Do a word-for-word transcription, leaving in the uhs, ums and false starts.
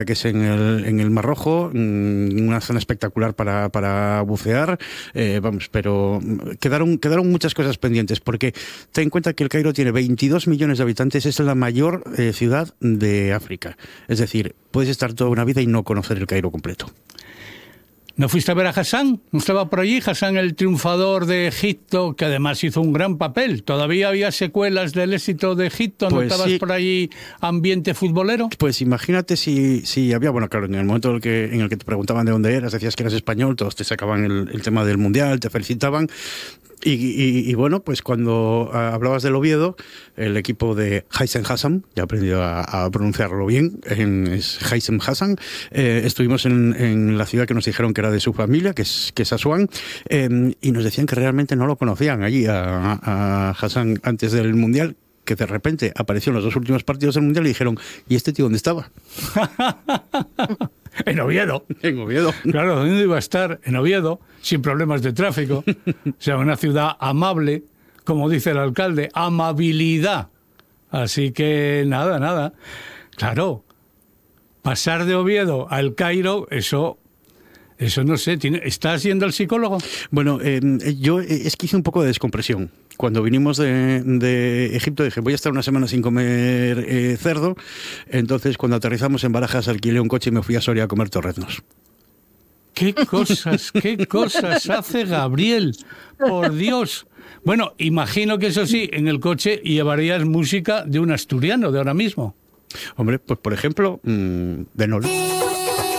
que es en el, en el Mar Rojo, una zona espectacular para, para bucear, eh, vamos, pero quedaron, quedaron muchas cosas pendientes, porque ten en cuenta que el Cairo tiene veintidós millones de habitantes, es la mayor eh, ciudad de África. Es decir, puedes estar toda una vida y no conocer el Cairo completo. ¿No fuiste a ver a Hassan? ¿No estaba por allí? Hassan, el triunfador de Egipto, que además hizo un gran papel. ¿Todavía había secuelas del éxito de Egipto? ¿No Pues estabas sí. por allí ambiente futbolero? Pues imagínate si, si había, bueno, claro, en el momento en el, que, en el que te preguntaban de dónde eras, decías que eras español, todos te sacaban el, el tema del Mundial, te felicitaban. Y, y, y bueno, pues cuando hablabas del Oviedo, el equipo de Haitham Hassan, ya he aprendido a, a pronunciarlo bien, en, es Haitham Hassan, eh, estuvimos en, en la ciudad que nos dijeron que era de su familia, que es, que es Asuán, eh, y nos decían que realmente no lo conocían allí a, a Hassan antes del Mundial, que de repente apareció en los dos últimos partidos del Mundial y dijeron, ¿y este tío dónde estaba? En Oviedo. En Oviedo. Claro, ¿dónde iba a estar? En Oviedo, sin problemas de tráfico. O sea, una ciudad amable, como dice el alcalde, amabilidad. Así que nada, nada. Claro, pasar de Oviedo al Cairo, eso... Eso no sé, ¿tiene, ¿estás yendo al psicólogo? Bueno, eh, yo es que hice un poco de descompresión. Cuando vinimos de, de Egipto dije, voy a estar una semana sin comer eh, cerdo. Entonces, cuando aterrizamos en Barajas, alquilé un coche y me fui a Soria a comer torreznos. ¿Qué cosas, qué cosas hace Gabriel? Por Dios. Bueno, imagino que eso sí, en el coche llevarías música de un asturiano de ahora mismo. Hombre, pues por ejemplo, mmm, de Nolo.